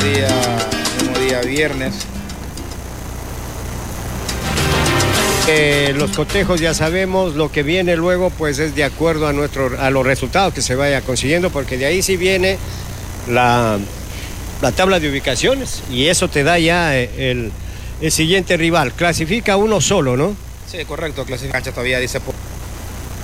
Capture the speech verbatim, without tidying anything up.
Día, mismo día viernes. Eh, los cotejos ya sabemos, lo que viene luego pues es de acuerdo a, nuestro, a los resultados que se vaya consiguiendo, porque de ahí sí viene la, la tabla de ubicaciones y eso te da ya el, el siguiente rival. Clasifica uno solo, ¿no? Sí, correcto, clasifica todavía dice...